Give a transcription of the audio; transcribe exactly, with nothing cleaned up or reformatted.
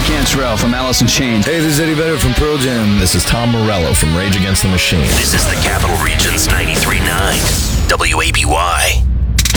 Cantrell from Alice in Chains. Hey, this is Eddie Vedder from Pearl Jam. This is Tom Morello from Rage Against the Machine. This is the Capital Region's ninety-three point nine W A B Y.